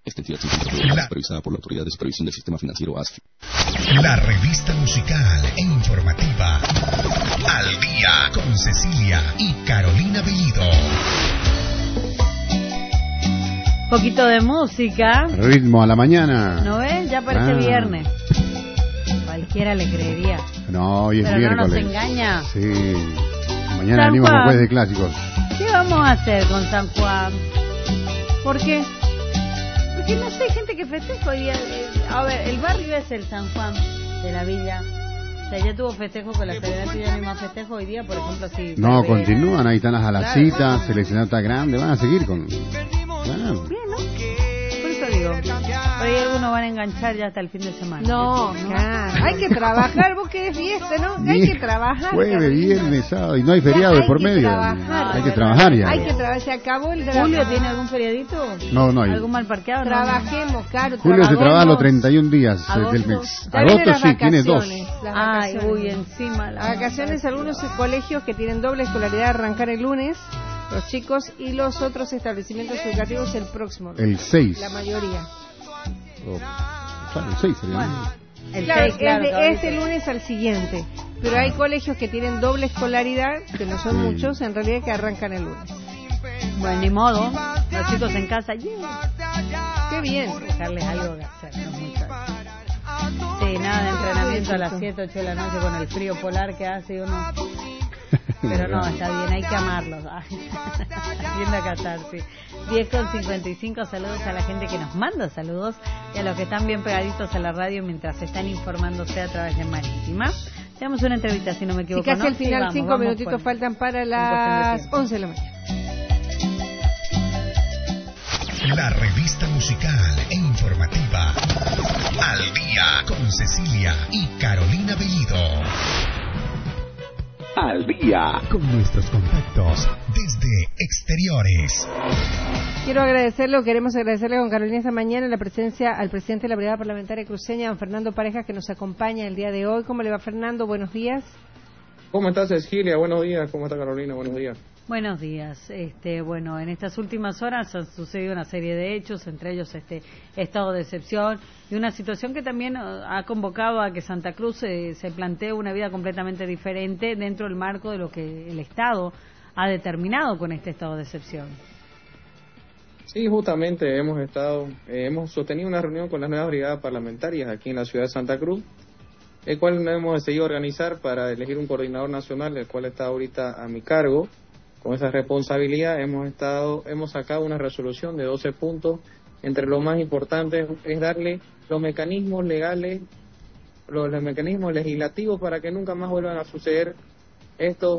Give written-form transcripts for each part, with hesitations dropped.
Esta entidad sin fines de lucro es supervisada por la Autoridad de Supervisión del Sistema Financiero ASFI. La revista musical e informativa Al Día con Cecilia y Carolina Bellido. Poquito de música. Ritmo a la mañana. ¿No ves? Ya parece viernes. Cualquiera le creería. No, hoy es pero miércoles. No nos engaña. Sí. Mañana venimos con jueves de clásicos. ¿Qué vamos a hacer con San Juan? ¿Por qué? Porque no sé, hay gente que festeja hoy día. A ver, el barrio es el San Juan de la villa. O sea, ya tuvo festejo con la Federación, ya no hay más festejo hoy día, por ejemplo, si... No, continúan, ahí están las alacitas, claro. Seleccionado está grande, van a seguir con... Claro. Bien, ¿no? Por eso digo, por ahí algunos van a enganchar ya hasta el fin de semana. No, claro, hay que trabajar, vos querés fiesta, ¿no? Hay que trabajar. Jueves, viernes, sábado, y no hay feriado de por medio. Hay que trabajar ya. Hay que trabajar, se acabó el trabajo. ¿Julio tiene algún feriadito? No hay. ¿Algún mal parqueado? Trabajemos, claro. Julio se trabaja los 31 días del mes. Agosto sí, tiene 2. Ay, uy, encima. Las vacaciones, algunos colegios que tienen doble escolaridad arrancar el lunes, los chicos, y los otros establecimientos educativos el próximo lunes. El 6. La mayoría. El 6 sería. Bueno, este lunes al siguiente. Pero hay colegios que tienen doble escolaridad, que no son muchos, en realidad, que arrancan el lunes. Bueno, ni modo. Los chicos en casa, qué bien. Dejarles algo que hacer, no mucho. Sí, nada de entrenamiento a las 7, 8 de la noche con el frío polar que hace uno. Pero no, está bien, hay que amarlos. Viendo a catarse. 10:55, saludos a la gente que nos manda saludos y a los que están bien pegaditos a la radio mientras están informándose a través de Marítima. Tenemos una entrevista, si no me equivoco. Y casi al final, 5 minutitos faltan para las 11 de la mañana. La revista musical e informativa Al Día con Cecilia y Carolina Bellido. Al Día con nuestros contactos desde exteriores. Queremos agradecerle con Carolina esta mañana la presencia al presidente de la Brigada Parlamentaria Cruceña, don Fernando Parejas, que nos acompaña el día de hoy. ¿Cómo le va, Fernando? Buenos días. ¿Cómo estás, Cecilia? Buenos días. ¿Cómo está, Carolina? Buenos días. Buenos días. Bueno, en estas últimas horas han sucedido una serie de hechos, entre ellos estado de excepción y una situación que también ha convocado a que Santa Cruz se plantee una vida completamente diferente dentro del marco de lo que el Estado ha determinado con este estado de excepción. Sí, justamente hemos sostenido una reunión con las nuevas brigadas parlamentarias aquí en la ciudad de Santa Cruz, el cual nos hemos decidido organizar para elegir un coordinador nacional, el cual está ahorita a mi cargo. Con esa responsabilidad hemos sacado una resolución de 12 puntos. Entre lo más importante es darle los mecanismos legales, los mecanismos legislativos para que nunca más vuelvan a suceder estos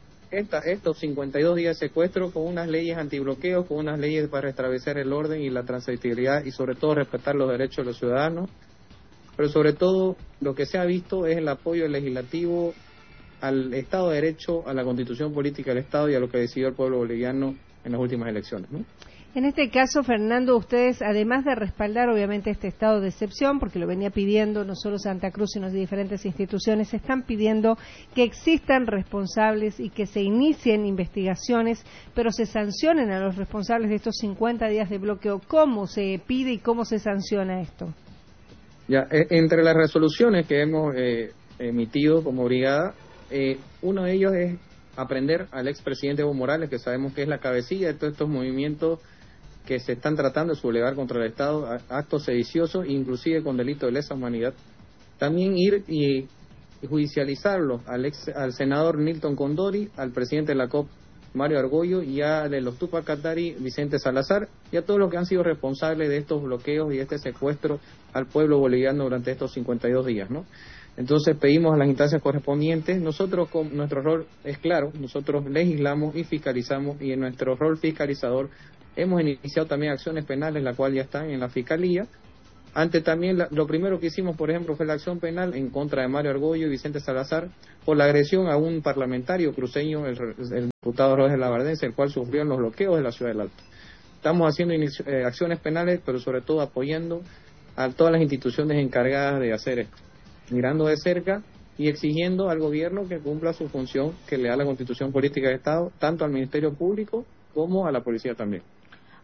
52 días de secuestro, con unas leyes antibloqueos, con unas leyes para restablecer el orden y la transitibilidad y sobre todo respetar los derechos de los ciudadanos. Pero sobre todo lo que se ha visto es el apoyo legislativo al Estado de Derecho, a la Constitución Política del Estado y a lo que decidió el pueblo boliviano en las últimas elecciones, ¿no? En este caso, Fernando, ustedes, además de respaldar obviamente este estado de excepción, porque lo venía pidiendo no solo Santa Cruz, sino diferentes instituciones, están pidiendo que existan responsables y que se inicien investigaciones, pero se sancionen a los responsables de estos 50 días de bloqueo. ¿Cómo se pide y cómo se sanciona esto? Ya, entre las resoluciones que hemos emitido como brigada, uno de ellos es aprender al expresidente Evo Morales, que sabemos que es la cabecilla de todos estos movimientos que se están tratando de sublevar contra el Estado, actos sediciosos, inclusive con delito de lesa humanidad. También ir y judicializarlo al senador Nilton Condori, al presidente de la COP Mario Argüello, y a de los Tupac Katari Vicente Salazar, y a todos los que han sido responsables de estos bloqueos y este secuestro al pueblo boliviano durante estos 52 días, ¿no? Entonces pedimos a las instancias correspondientes. Nosotros, nuestro rol es claro, nosotros legislamos y fiscalizamos, y en nuestro rol fiscalizador hemos iniciado también acciones penales, la cual ya están en la Fiscalía. También lo primero que hicimos, por ejemplo, fue la acción penal en contra de Mario Argüello y Vicente Salazar por la agresión a un parlamentario cruceño, el diputado Roger Labardense, el cual sufrió en los bloqueos de la Ciudad del Alto. Estamos haciendo acciones penales, pero sobre todo apoyando a todas las instituciones encargadas de hacer esto, mirando de cerca y exigiendo al gobierno que cumpla su función que le da la Constitución Política del Estado, tanto al Ministerio Público como a la policía también.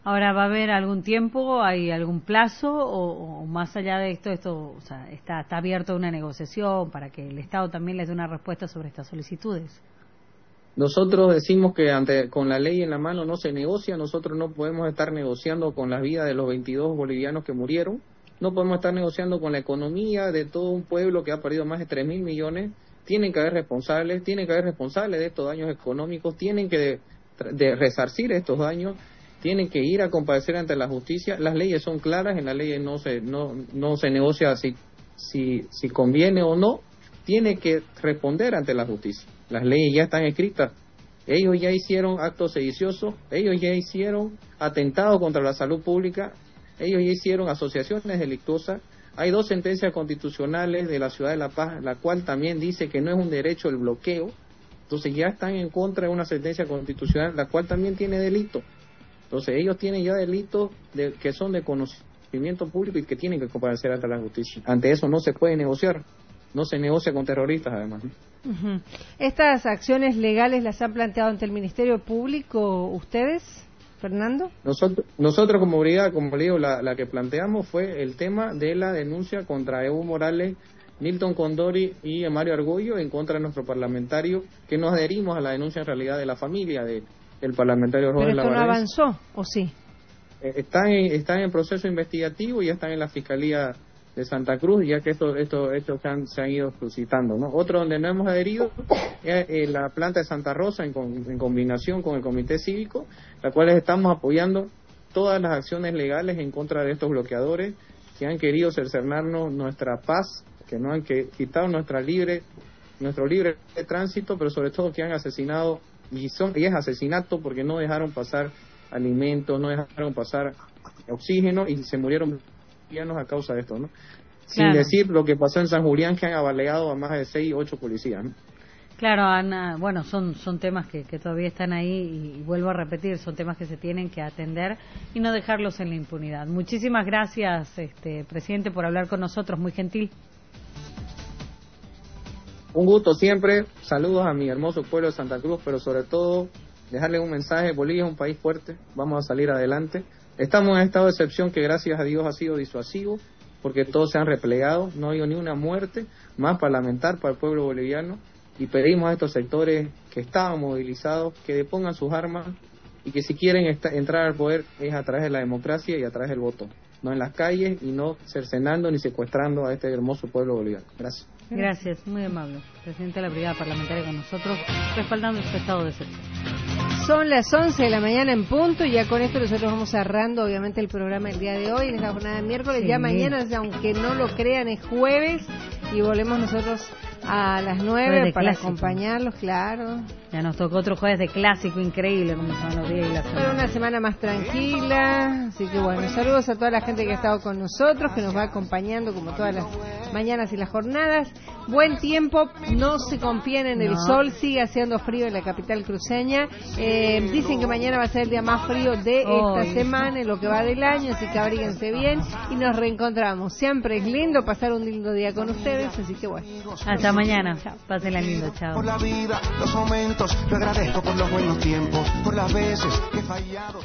Ahora, ¿va a haber algún tiempo, hay algún plazo o más allá de esto, o sea, está abierto a una negociación para que el Estado también les dé una respuesta sobre estas solicitudes? Nosotros decimos que con la ley en la mano no se negocia, nosotros no podemos estar negociando con la vida de los 22 bolivianos que murieron, no podemos estar negociando con la economía de todo un pueblo que ha perdido más de 3.000 millones, tienen que haber responsables de estos daños económicos, tienen que de resarcir estos daños, tienen que ir a comparecer ante la justicia. Las leyes son claras, en las leyes no se negocia si conviene o no, tiene que responder ante la justicia. Las leyes ya están escritas, ellos ya hicieron actos sediciosos, ellos ya hicieron atentados contra la salud pública, ellos ya hicieron asociaciones delictuosas. Hay 2 sentencias constitucionales de la Ciudad de La Paz, la cual también dice que no es un derecho el bloqueo. Entonces ya están en contra de una sentencia constitucional, la cual también tiene delito. Entonces ellos tienen ya delitos que son de conocimiento público y que tienen que comparecer ante la justicia. Ante eso no se puede negociar, no se negocia con terroristas además. Uh-huh. ¿Estas acciones legales las han planteado ante el Ministerio Público ustedes, Fernando? Nosotros como brigada, como le digo, la que planteamos fue el tema de la denuncia contra Evo Morales, Milton Condori y Mario Argüello en contra de nuestro parlamentario, que nos adherimos a la denuncia en realidad de la familia del parlamentario Robert Lavarez. ¿Pero esto no avanzó o sí? Están en proceso investigativo y ya están en la Fiscalía de Santa Cruz, ya que estos hechos se han ido suscitando, ¿no? Otro donde no hemos adherido es la planta de Santa Rosa en combinación con el Comité Cívico, la cual estamos apoyando todas las acciones legales en contra de estos bloqueadores que han querido cercenarnos nuestra paz, que nos han quitado nuestro libre de tránsito, pero sobre todo que han asesinado, y es asesinato porque no dejaron pasar alimentos, no dejaron pasar oxígeno y se murieron a causa de esto, ¿no? Sin decir lo que pasó en San Julián, que han abaleado a más de 6 o 8 policías, ¿no? Claro, Ana, bueno, son temas que todavía están ahí y vuelvo a repetir, son temas que se tienen que atender y no dejarlos en la impunidad. Muchísimas gracias, presidente, por hablar con nosotros, muy gentil. Un gusto siempre, saludos a mi hermoso pueblo de Santa Cruz, pero sobre todo dejarle un mensaje: Bolivia es un país fuerte, vamos a salir adelante. Estamos en estado de excepción que gracias a Dios ha sido disuasivo, porque todos se han replegado, no ha habido ni una muerte más para lamentar para el pueblo boliviano, y pedimos a estos sectores que estaban movilizados que depongan sus armas y que si quieren entrar al poder es a través de la democracia y a través del voto, no en las calles y no cercenando ni secuestrando a este hermoso pueblo boliviano. Gracias. Gracias, muy amable. Presidente de la Brigada Parlamentaria con nosotros, respaldando este estado de excepción. Son las 11 de la mañana en punto y ya con esto nosotros vamos cerrando obviamente el programa el día de hoy, en la jornada de miércoles. Sí. Ya mañana, aunque no lo crean, es jueves y volvemos nosotros a las 9 para acompañarlos, claro. Ya nos tocó otro jueves de clásico increíble, como son los días y las semanas. Pero una semana más tranquila, así que bueno, saludos a toda la gente que ha estado con nosotros, que nos va acompañando como todas las mañanas y las jornadas. Buen tiempo, no se confíen en el sol, sigue haciendo frío en la capital cruceña. Dicen que mañana va a ser el día más frío de esta semana, en lo que va del año, así que abríguense bien y nos reencontramos. Siempre es lindo pasar un lindo día con ustedes, así que bueno. Hasta mañana, pásenla lindo, chao. Por la vida, los momentos, lo agradezco por los buenos tiempos, por las veces que he fallado.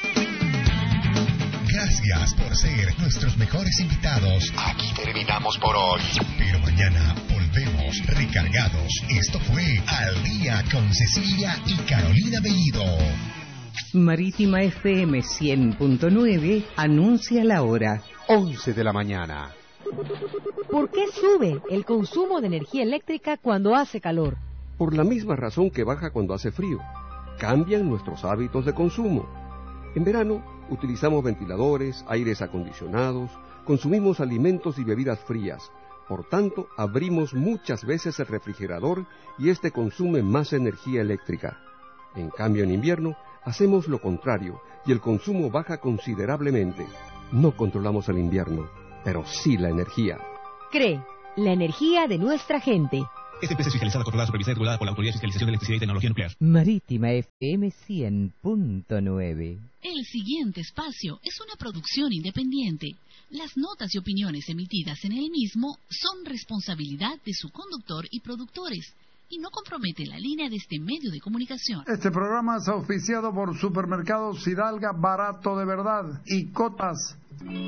Gracias por ser nuestros mejores invitados. Aquí terminamos por hoy. Pero mañana volvemos recargados. Esto fue Al Día con Cecilia y Carolina Bellido. Marítima FM 100.9 anuncia la hora. 11 de la mañana. ¿Por qué sube el consumo de energía eléctrica cuando hace calor? Por la misma razón que baja cuando hace frío. Cambian nuestros hábitos de consumo. En verano utilizamos ventiladores, aires acondicionados, consumimos alimentos y bebidas frías. Por tanto, abrimos muchas veces el refrigerador y este consume más energía eléctrica. En cambio, en invierno hacemos lo contrario y el consumo baja considerablemente. No controlamos el invierno, pero sí la energía. CRE, la energía de nuestra gente. Esta empresa es fiscalizada, controlada, supervisada y regulada por la Autoridad de Fiscalización de Electricidad y Tecnología Nuclear. Marítima FM 100.9. El siguiente espacio es una producción independiente. Las notas y opiniones emitidas en el mismo son responsabilidad de su conductor y productores. y no compromete la línea de este medio de comunicación. Este programa es auspiciado por Supermercados Hidalga, barato de verdad, y Cotas.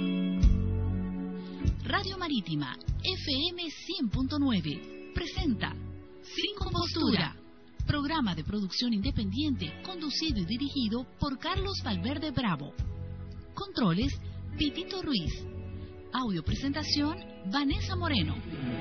Radio Marítima, FM 100.9, presenta Sin Compostura, programa de producción independiente, conducido y dirigido por Carlos Valverde Bravo. Controles, Pitito Ruiz. Audio presentación, Vanessa Moreno.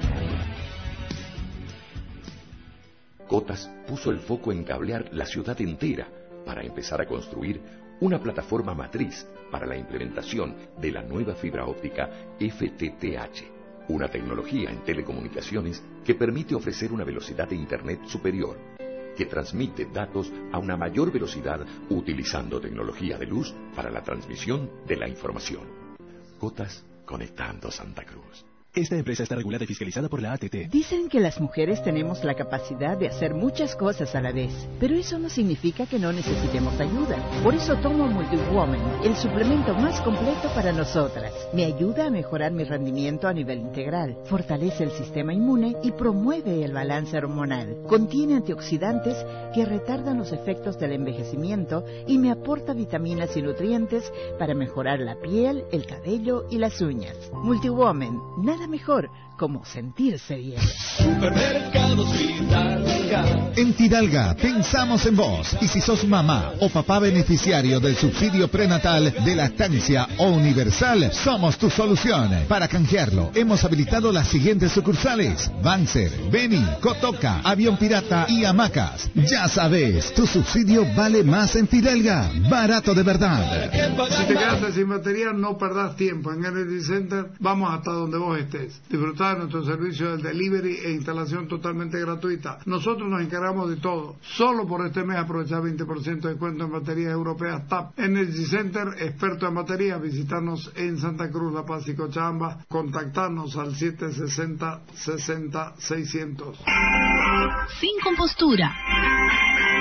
Cotas puso el foco en cablear la ciudad entera para empezar a construir una plataforma matriz para la implementación de la nueva fibra óptica FTTH, una tecnología en telecomunicaciones que permite ofrecer una velocidad de Internet superior, que transmite datos a una mayor velocidad utilizando tecnología de luz para la transmisión de la información. Cotas, conectando Santa Cruz. Esta empresa está regulada y fiscalizada por la ATT. Dicen que las mujeres tenemos la capacidad de hacer muchas cosas a la vez, pero eso no significa que no necesitemos ayuda. Por eso tomo Multiwoman, el suplemento más completo para nosotras. Me ayuda a mejorar mi rendimiento a nivel integral, fortalece el sistema inmune y promueve el balance hormonal. Contiene antioxidantes que retardan los efectos del envejecimiento y me aporta vitaminas y nutrientes para mejorar la piel, el cabello y las uñas. Multiwoman, nada mejor como sentirse bien. Supermercados Fidalga. En Fidalga pensamos en vos, y si sos mamá o papá beneficiario del subsidio prenatal de lactancia o universal, somos tu solución. Para canjearlo, hemos habilitado las siguientes sucursales: Banzer, Beni, Cotoca, Avión Pirata y Hamacas. Ya sabes, tu subsidio vale más en Fidalga, barato de verdad. Si te quedaste sin batería, no perdás tiempo. En Energy Center vamos hasta donde vos estés. Disfrutá de nuestro servicio de delivery e instalación totalmente gratuita. Nosotros nos encargamos de todo. Solo por este mes aprovechar 20% de descuento en baterías europeas TAP. Energy Center, experto en baterías. Visitarnos en Santa Cruz, La Paz y Cochabamba. Contactarnos al 760-60-600. Sin Compostura.